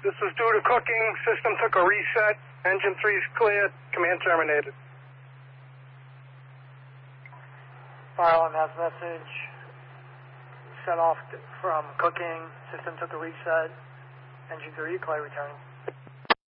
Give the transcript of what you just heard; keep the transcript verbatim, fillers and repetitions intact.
This was due to cooking. System took a reset. Engine three is clear. Command terminated. Fire alarm has message. Set off from cooking. System took a reset. Engine three, clear returning.